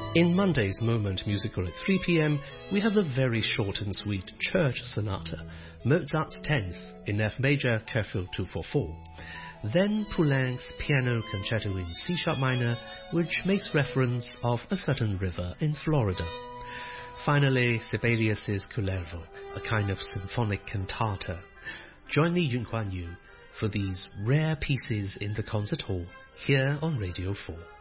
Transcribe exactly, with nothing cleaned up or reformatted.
In Monday's Moment Musical at three p m, we have the very short and sweet Church Sonata, Mozart's tenth in F major, Cashel two forty-four. Then Poulenc's Piano Concerto in C-sharp minor, which makes reference of a certain river in Florida. Finally, Sibelius's Kullervo, a kind of symphonic cantata. Join me, Yun Huan Yu, for these rare pieces in the concert hall here on Radio four.